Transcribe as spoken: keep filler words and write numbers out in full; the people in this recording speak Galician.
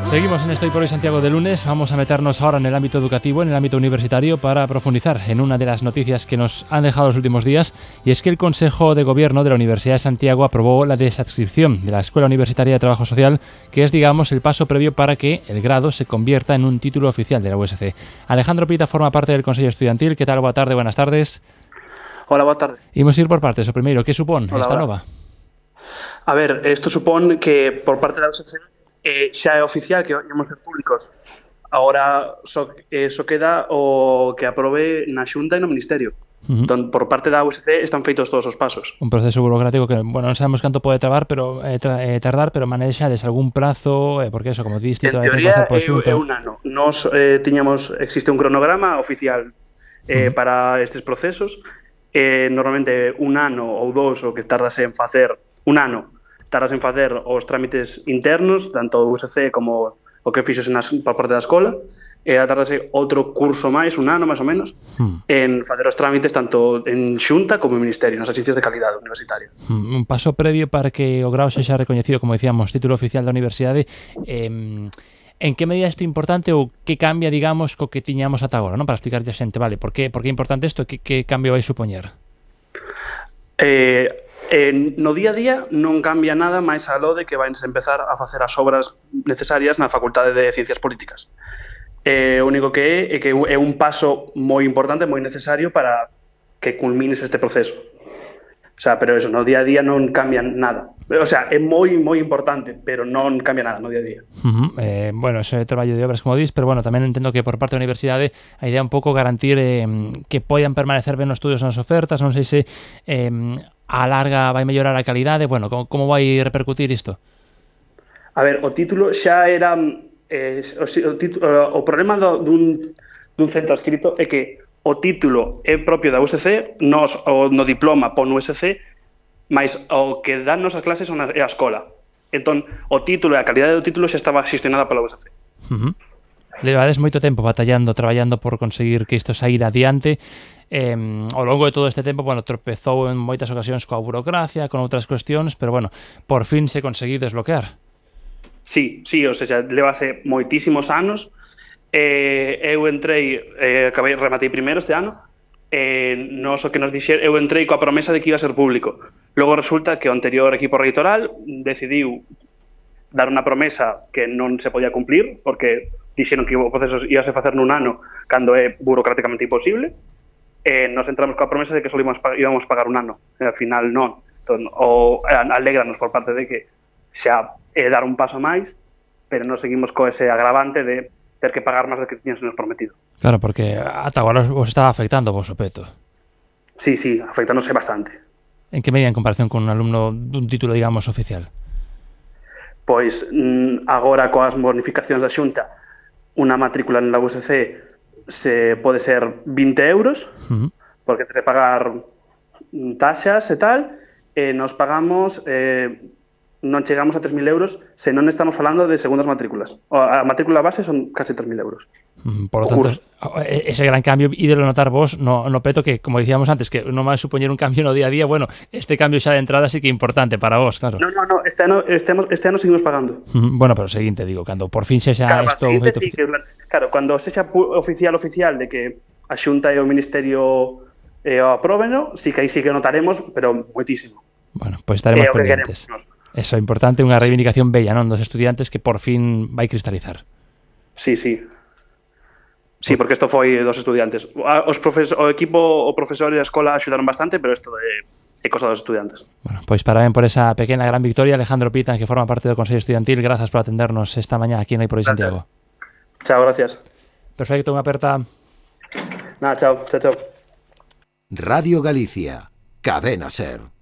Seguimos en Estoy por hoy Santiago de lunes. Vamos a meternos ahora en el ámbito educativo, en el ámbito universitario, para profundizar en una de las noticias que nos han dejado los últimos días, y es que el Consejo de Gobierno de la Universidad de Santiago aprobó la desadscripción de la Escuela Universitaria de Trabajo Social, que es, digamos, el paso previo para que el grado se convierta en un título oficial de la U S C. Alejandro Pita forma parte del Consejo Estudiantil. ¿Qué tal? Boa tarde, buenas tardes. Hola, boa tarde. Imos ir por partes. O primeiro, que supón Hola, esta hola. nova? A ver, isto supón que por parte da U S C eh, xa é oficial que íamos ser públicos. Agora só, eh, só queda o que aprobe na Xunta e no Ministerio. Uh-huh. Entón, por parte da U S C están feitos todos os pasos. Un proceso burocrático que, bueno, non sabemos canto pode trabar, pero eh, tra eh, tardar, pero manexa des algún prazo, eh, porque eso, como diste, En todavía ten que teoría pasar por é, Xunta. é un ano. Nos eh, tiñamos, existe un cronograma oficial eh, Uh-huh. para estes procesos. Eh, normalmente un ano ou dous o que tardase en facer un ano tardas en facer os trámites internos, tanto o U S C como o que fixos nas, por parte da escola, e eh, tardase outro curso máis, un ano máis ou menos, Hmm. en facer os trámites tanto en Xunta como en Ministerio, nas agencias de calidade universitaria. Hmm. Un paso previo para que o grao sexa recoñecido, como decíamos, título oficial da universidade. Eh, en que medida isto é importante ou que cambia, digamos, co que tiñamos ata agora, non? Para explicarlle a xente, vale, por que, por que é importante isto? Que, que cambio vai supoñer? Eh, eh, no día a día non cambia nada máis aló de que vais empezar a facer as obras necesarias na Facultade de Ciencias Políticas. Eh, o único que é é que é un paso moi importante, moi necesario para que culmines este proceso. O sea, pero eso, no día a día non cambia nada. O sea, é moi, moi importante, pero non cambia nada no día a día. Uh-huh. Eh, bueno, ese traballo de obras, como dis, pero bueno, tamén entendo que por parte da universidade a idea é un pouco garantir eh, que poidan permanecer ben os estudios nas ofertas. Non sei se eh, a larga vai mellorar a calidade. Bueno, como, como vai repercutir isto? A ver, o título xa era... Eh, o, o, título, o problema do, dun, dun centro adscrito é que o título é propio da U S C, nos, o, no diploma pon U S C, mas o que dan nos as clases son a, é a escola. Entón, o título e a calidade do título xa estaba xestionada pola U S C. Uh-huh. Levades moito tempo batallando, traballando por conseguir que isto saíra adiante. Eh, ao longo de todo este tempo, bueno, tropezou en moitas ocasións coa burocracia, con outras cuestións, pero bueno, por fin se conseguiu desbloquear. Sí, sí, o sea, levase moitísimos anos. Eh, eu entrei, eh, acabei, rematei primeiro este ano, eh, nos o que nos dixer, eu entrei coa promesa de que iba a ser público. Logo resulta que o anterior equipo reitoral decidiu dar unha promesa que non se podía cumplir, porque dixeron que o proceso ia a facer nun ano, cando é burocráticamente imposible. Eh, nos entramos coa promesa de que só íbamos, íbamos pagar un ano, e ao final non. Entón, o, alégranos por parte de que xa é dar un paso máis, pero non seguimos co ese agravante de ter que pagar máis do que tiñamos nos prometido. Claro, porque ata agora os estaba afectando o vosso peto. Sí, sí, afectándose bastante. En que medida en comparación con un alumno dun título, digamos, oficial? Pois agora coas bonificacións da Xunta, unha matrícula na U S C se pode ser vinte euros, uh-huh. porque tens de pagar taxas e tal, e nos pagamos... Eh, non chegamos a tres mil euros se non estamos falando de segundas matrículas. A matrícula base son casi tres mil euros. Mm, por lo tanto, ese gran cambio, e de lo notar vos no, no peto, que como dicíamos antes, que non vai supoñer un cambio no día a día. Bueno, este cambio xa de entrada sí que é importante para vos, claro. No, no, no, este ano, este ano, este ano seguimos pagando. Mm, bueno, pero seguinte, digo, cando por fin xa xa claro, isto un feito sí, que, claro, cando sexa oficial oficial de que a Xunta e o Ministerio eh, o apróbeno, sí que aí sí que notaremos, pero moitísimo. Bueno, pois pues estaremos eh, pendientes. Eso é importante, unha reivindicación bella, non, dos estudiantes que por fin vai cristalizar. Sí, sí. Sí, porque isto foi dos estudiantes. Os profes, o equipo, o profesor e a escola axudaron bastante, pero isto é, é cosa dos estudiantes. Bueno, pois parabén por esa pequena gran victoria, Alejandro Pita, que forma parte do Consello Estudiantil. Grazas por atendernos esta mañá aquí en Hoy por Hoy Santiago. Chao, gracias. Perfecto, unha aperta. Nada, chao, chao, chao. Radio Galicia, Cadena SER.